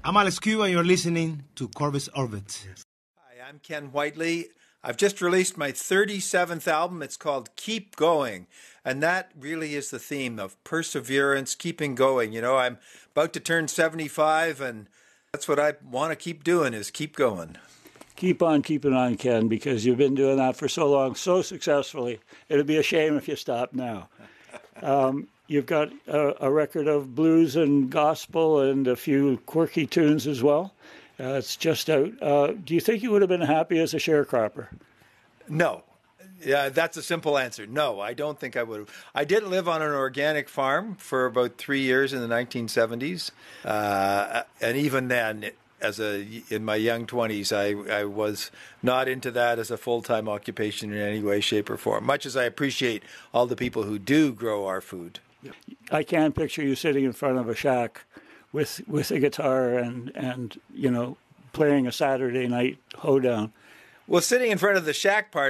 I'm Alex Q, and you're listening to Corvus Orbit. Hi, I'm Ken Whiteley. I've just released my 37th album. It's called Keep Going. And that really is the theme of perseverance, keeping going. You know, I'm about to turn 75, and that's what I want to keep doing is keep going. Keep on keeping on, Ken, because you've been doing that for so long, so successfully. It'd be a shame if you stopped now. You've got a record of blues and gospel and a few quirky tunes as well. It's just out. Do you think you would have been happy as a sharecropper? No. Yeah, that's a simple answer. No, I don't think I would have. I did live on an organic farm for about 3 years in the 1970s. And even then, in my young 20s, I was not into that as a full-time occupation in any way, shape, or form, much as I appreciate all the people who do grow our food. I can picture you sitting in front of a shack with a guitar and playing a Saturday night hoedown. Well, sitting in front of the shack part